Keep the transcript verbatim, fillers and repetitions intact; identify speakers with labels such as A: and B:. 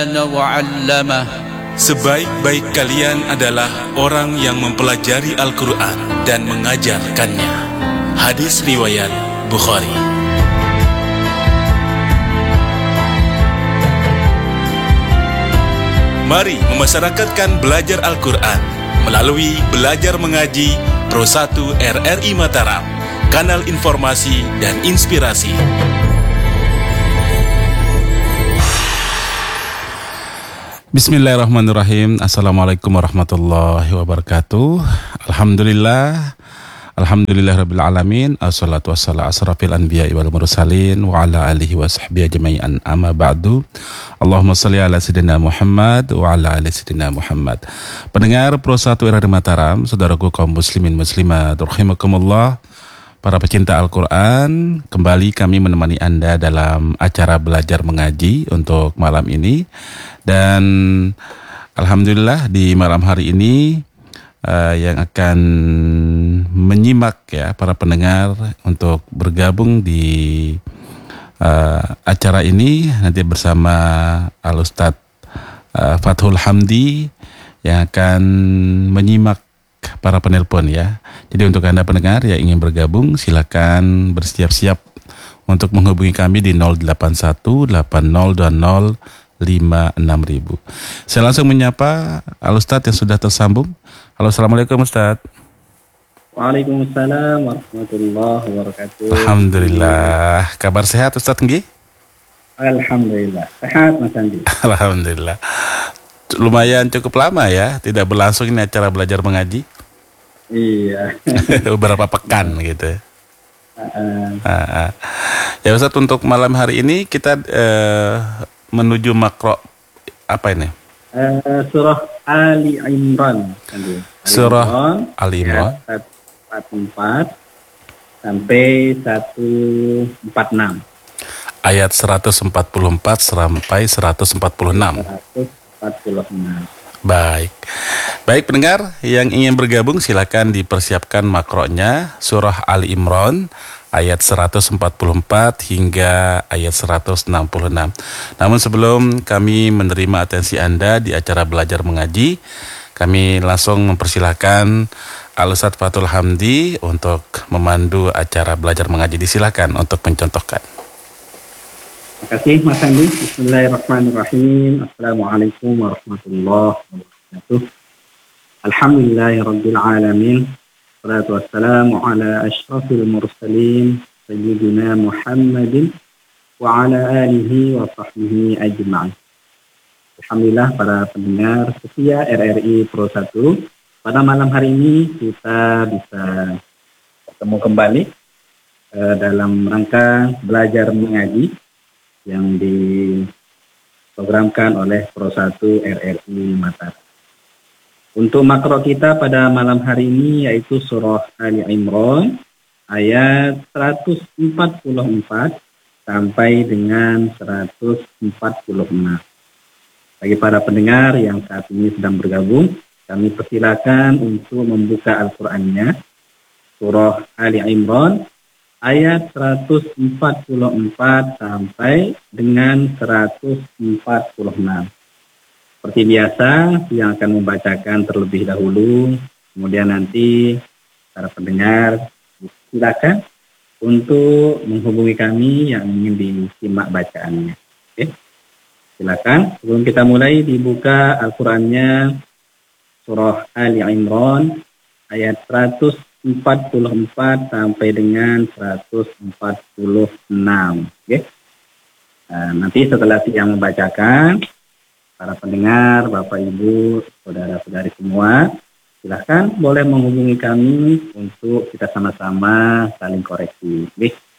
A: وعلمه.
B: Sebaik-baik kalian adalah orang yang mempelajari Al-Quran dan mengajarkannya. Hadis riwayat Bukhari. Mari memasyarakatkan belajar Al-Quran melalui Belajar Mengaji Pro satu R R I Mataram, kanal informasi dan inspirasi. Bismillahirrahmanirrahim. Assalamualaikum warahmatullahi wabarakatuh. Alhamdulillah Alhamdulillah Rabbil Alamin. Assalatu wassalamu asrafil anbiya'i wal mursalin wa ala alihi wa sahbihi ajma'in, amma ba'du. Allahumma salli ala sayyidina Muhammad wa ala ali sayyidina Muhammad. Pendengar Pro satu R R I Mataram, saudaraku kaum muslimin muslimat rahimakumullah, para pecinta Al-Quran, kembali kami menemani Anda dalam acara belajar mengaji untuk malam ini. Dan alhamdulillah di malam hari ini uh, yang akan menyimak ya para pendengar untuk bergabung di uh, acara ini nanti bersama Al-Ustaz uh, Fathul Hamdi yang akan menyimak para penelpon ya. Jadi untuk Anda pendengar yang ingin bergabung, silakan bersiap-siap untuk menghubungi kami di nol delapan satu delapan nol dua nol lima enam ribu. Saya langsung menyapa Al-Ustaz yang sudah tersambung. Halo, assalamualaikum Ustaz.
C: Waalaikumsalam warahmatullahi wabarakatuh.
B: Alhamdulillah. Kabar sehat Ustaz nggih?
C: Alhamdulillah. Sehat Mas Andi.
B: Alhamdulillah. Lumayan cukup lama ya tidak berlangsung ini acara belajar mengaji.
C: Iya.
B: Beberapa pekan gitu.
C: Uh,
B: uh, uh. Ya Ustaz, untuk malam hari ini kita uh, menuju makro apa ini?
C: uh, surah Ali Imran. Ali
B: surah Ali Imran.
C: Ya, seratus empat puluh empat sampai seratus empat puluh enam.
B: Ayat seratus empat puluh empat sampai seratus empat puluh enam.
C: seratus empat puluh enam.
B: Baik. Baik pendengar yang ingin bergabung silakan dipersiapkan makronya surah Ali Imran ayat seratus empat puluh empat hingga ayat seratus enam puluh enam. Namun sebelum kami menerima atensi Anda di acara belajar mengaji, kami langsung mempersilahkan Al-Ustaz Fathul Hamdi untuk memandu acara belajar mengaji. Disilakan untuk mencontohkan.
C: Terima kasih Mas Andi. Bismillahirrahmanirrahim. Assalamualaikum warahmatullahi wabarakatuh. Alhamdulillahirabbil alamin. Wassalatu wassalamu ala asyrafil mursalin sayyidina Muhammadin wa ala alihi wa sahbihi ajma'in. Alhamdulillah para pendengar setia R R I Pro satu. Pada malam hari ini kita bisa bertemu kembali uh, dalam rangka belajar mengaji yang diprogramkan oleh Pro satu R R I Mataram. Untuk makro kita pada malam hari ini yaitu surah Ali Imran ayat seratus empat puluh empat sampai dengan seratus empat puluh enam. Bagi para pendengar yang saat ini sedang bergabung, kami persilakan untuk membuka Al-Qur'annya surah Ali Imran ayat seratus empat puluh empat sampai dengan seratus empat puluh enam. Seperti biasa, yang akan membacakan terlebih dahulu, kemudian nanti para pendengar silakan untuk menghubungi kami yang ingin disimak bacaannya. Oke, silakan. Sebelum kita mulai, dibuka Al-Qur'annya surah Ali Imran ayat seratus empat puluh empat sampai dengan seratus empat puluh enam. Oke. Nah, nanti setelah yang membacakan, para pendengar, Bapak Ibu, saudara-saudari semua, silahkan boleh menghubungi kami untuk kita sama-sama saling koreksi. Oke.